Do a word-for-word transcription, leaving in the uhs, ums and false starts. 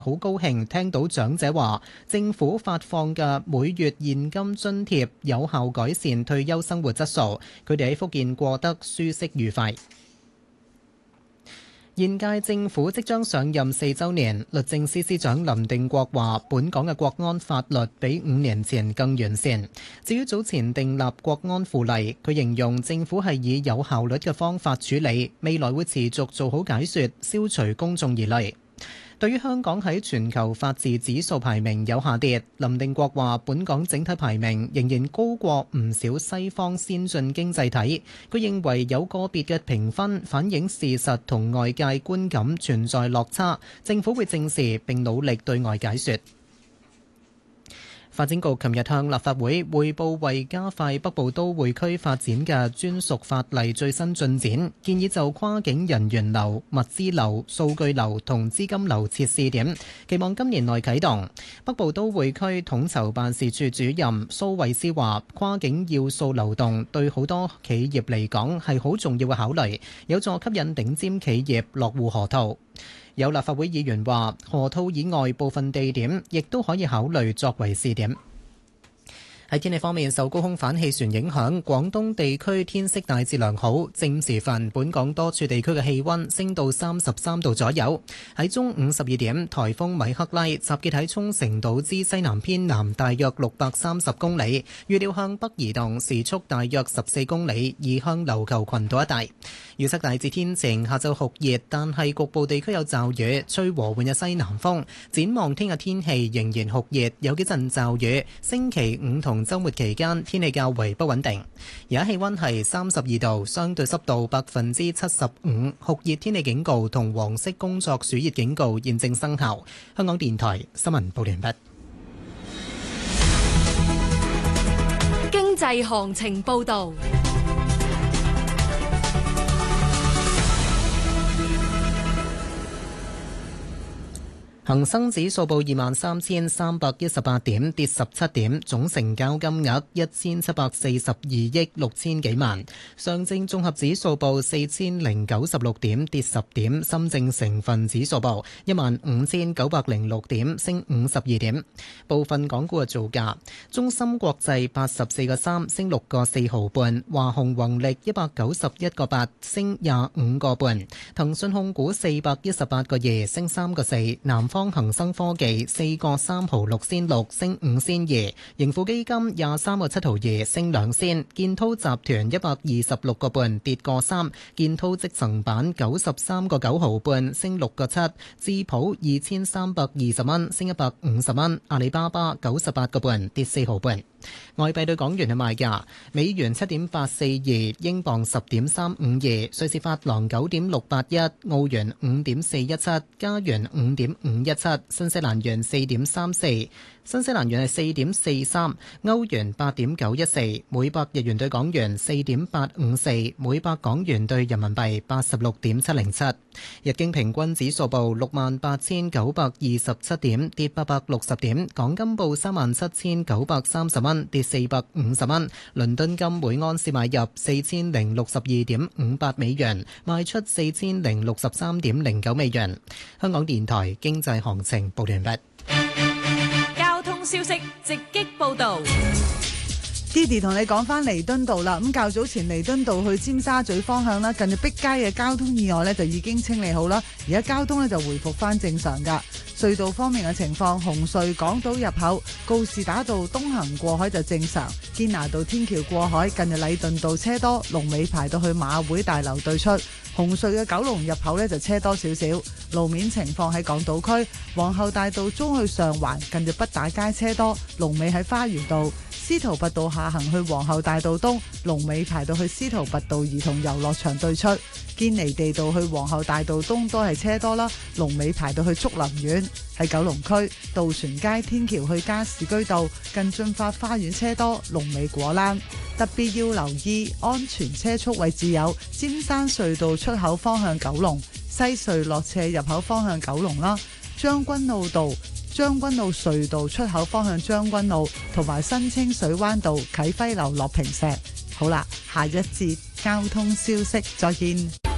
好高興聽到長者話，政府發放嘅每月現金津貼有效改善退休生活質素，佢哋喺福建過得舒適愉快。現屆政府即將上任四週年，律政司司長林定國話：本港嘅國安法律比五年前更完善。至於早前訂立國安附例，佢形容政府係以有效率嘅方法處理，未來會持續做好解說，消除公眾疑慮。對於香港喺全球法治指數排名有下跌，林定國話：本港整體排名仍然高過唔少西方先進經濟體。佢認為有個別嘅評分反映事實同外界觀感存在落差，政府會正視並努力對外解說。發展局琴日向立法會匯報為加快北部都會區發展嘅專屬法例最新進展，建議就跨境人員流、物資流、數據流同資金流設試點，期望今年內啟動。北部都會區統籌辦事處主任蘇慧思話：跨境要素流動對好多企業嚟講係好重要嘅考慮，有助吸引頂尖企業落戶河套。有立法會議員話，河套以外部分地點亦都可以考慮作為試點。喺天氣方面，受高空反氣旋影響，廣東地區天色大致良好。正午時分，本港多處地區嘅氣溫升到三十三度左右。喺中午十二點，颱風米克拉集結喺沖繩島之西南偏南大約六百三十公里，預料向北移動，時速大約十四公里，移向琉球群島一帶。預測大致天晴，下晝酷熱，但係局部地區有驟雨，吹和緩嘅西南風。展望聽日天氣仍然酷熱，有幾陣驟雨。星期五同週末期間天氣較為不穩定。而家氣溫係三十二度，相對濕度百分之七十五，酷熱天氣警告同黃色工作暑熱警告現正生效。香港電台新聞報完畢。 經濟行情報導。 恒生指數報二萬三千三百一十八點，跌十七點，總成交金額一千七百四十二億六千幾萬。上證綜合指數報四千零九十六點，跌十點。深證成分指數報一萬五千九百零六點，升五十二點。部分港股嘅造價：中芯國際八十四個三，升六個四毫半；華虹宏力一百九十一個八，升廿五個半；騰訊控股四百一十八個二，升三個四；南方恒生科技四個三毫六仙六，升五仙二；盈富基金廿三個七毫二，升兩仙；建滔集團一百二十六個半，跌個三；建滔積層板九十三個九毫半，升六個七；智普二千三百二十蚊，升一百五十蚊；阿里巴巴九十八個半，跌四毫半。外幣對港元嘅賣價：美元七點八四二，英鎊十點三五二，瑞士法郎九點六八一，澳元五點四一七，加元五點五一七，新西蘭元四點三四，新西蘭元係四點四三，歐元八點九一四，每百日元對港元四點八五四，每百港元對人民幣八十六點七零七。日經平均指數報六萬八千九百二十七點，跌八百六十點。港金報三萬七千九百三十蚊，跌四百五十蚊。倫敦金每盎司買入四千零六十二點五八美元，賣出四千零六十三點零九美元。香港電台經濟行情報完畢。 交通消息直擊報道。 Didi 同你講翻彌敦道啦，咁較早前彌敦道去尖沙咀方向啦，近住碧街嘅交通意外呢就已經清理好啦，而家交通呢就回復翻正常噶。隧道方面嘅情況，紅隧港島入口告士打道東行過海就正常，堅拿道天橋過海近住禮頓道車多，龍尾排到去馬會大樓對出。紅隧嘅九龍入口呢就車多少少，路面情況喺港島區皇后大道中去上環近住畢打街車多，龍尾喺花園道。司徒拔道下行去皇后大道東，龍尾排到去司徒拔道兒童遊樂場對出。堅尼地道去皇后大道東都係車多啦，龍尾排到去竹林苑。喺九龍區渡船街天橋去加士居道近駿發花園車多，龍尾果欄。特別要留意安全車速位置有尖山隧道出口方向九龍，西隧落斜入口方向九龍啦，將軍澳道將軍澳隧道出口方向將軍澳，同埋新清水灣道啟輝樓落坪石。好啦，下一節交通消息再見。